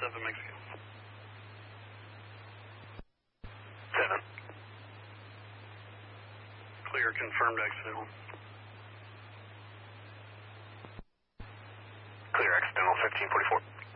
7 Mexico. 7. Clear, confirmed accidental. Clear, accidental 1544.